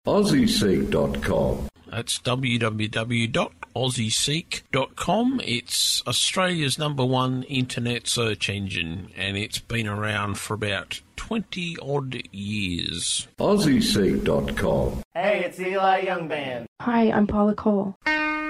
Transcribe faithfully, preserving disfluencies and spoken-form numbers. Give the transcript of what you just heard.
aussie seek dot com. That's w w w dot aussie seek dot com. It's Australia's number one internet search engine, and it's been around for about twenty-odd years. aussie seek dot com. Hey, it's Eli Young Band. Hi, I'm Paula Cole.